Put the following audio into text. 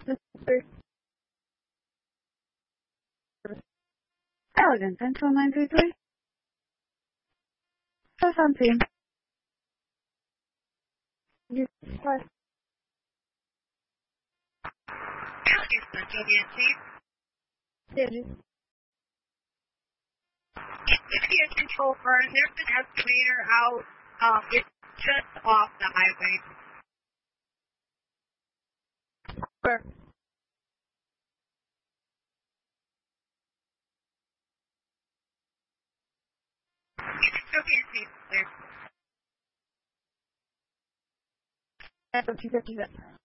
Mr. Elegant Central 933. So something. You press. Elegant Central DNC. Digits. It's control first. There's an excavator out. It's just off the highway. Where? It's okay to see there. That's what you said.